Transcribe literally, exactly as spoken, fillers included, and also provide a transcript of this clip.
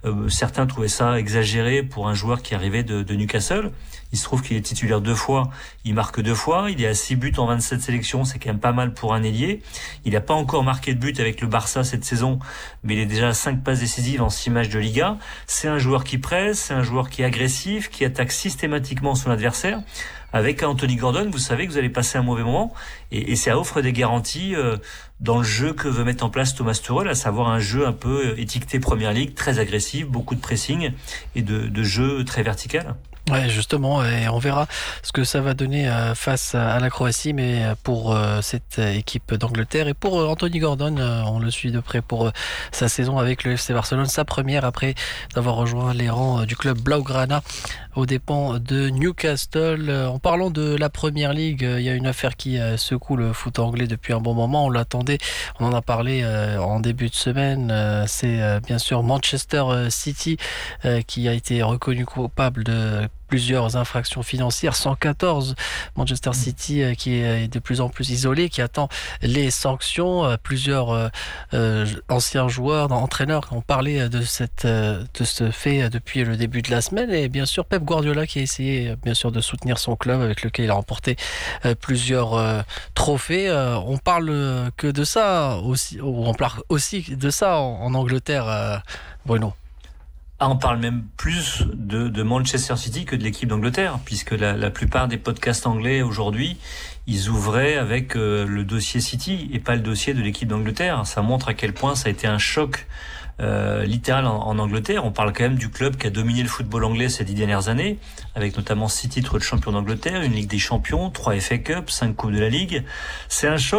Euh, certains trouvaient ça exagéré pour un joueur qui arrivait de, de Newcastle. Il se trouve qu'il est titulaire deux fois, il marque deux fois, il est à six buts en vingt-sept sélections, c'est quand même pas mal pour un ailier. Il n'a pas encore marqué de but avec le Barça cette saison, mais il est déjà à cinq passes décisives en six matchs de Liga. C'est un joueur qui presse, c'est un joueur qui est agressif, qui attaque systématiquement son adversaire. Avec Anthony Gordon, vous savez que vous allez passer un mauvais moment, et, et ça offre des garanties euh, dans le jeu que veut mettre en place Thomas Tuchel, à savoir un jeu un peu étiqueté Premier League, très agressif, beaucoup de pressing et de, de jeu très vertical. Ouais, justement, et on verra ce que ça va donner face à la Croatie, mais pour cette équipe d'Angleterre et pour Anthony Gordon, on le suit de près pour sa saison avec le F C Barcelone, sa première après d'avoir rejoint les rangs du club Blaugrana aux dépens de Newcastle. En parlant de la Première Ligue, il y a une affaire qui secoue le foot anglais depuis un bon moment. On l'attendait, on en a parlé en début de semaine. C'est bien sûr Manchester City qui a été reconnu coupable de plusieurs infractions financières, cent quatorze. Manchester City euh, qui est de plus en plus isolé, qui attend les sanctions. Euh, plusieurs euh, euh, anciens joueurs, entraîneurs ont parlé de, cette, euh, de ce fait depuis le début de la semaine. Et bien sûr, Pep Guardiola qui a essayé bien sûr de soutenir son club avec lequel il a remporté euh, plusieurs euh, trophées. Euh, on parle que de ça aussi, on parle aussi de ça en, en Angleterre, euh, Bruno. Ah, on parle même plus de, de Manchester City que de l'équipe d'Angleterre, puisque la, la plupart des podcasts anglais aujourd'hui, ils ouvraient avec euh, le dossier City et pas le dossier de l'équipe d'Angleterre. Ça montre à quel point ça a été un choc euh, littéral en, en Angleterre. On parle quand même du club qui a dominé le football anglais ces dix dernières années, avec notamment six titres de champion d'Angleterre, une Ligue des Champions, trois F A Cup, cinq Coupes de la Ligue. C'est un choc.